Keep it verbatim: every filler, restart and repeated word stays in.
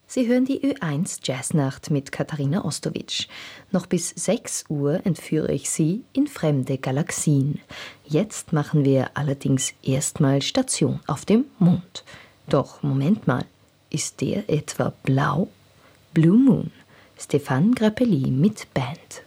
Sie hören die Ö eins Jazznacht mit Katharina Ostowitsch. Noch bis sechs Uhr entführe ich Sie in fremde Galaxien. Jetzt machen wir allerdings erstmal Station auf dem Mond. Doch Moment mal, ist der etwa blau? Blue Moon, Stéphane Grappelli mit Band.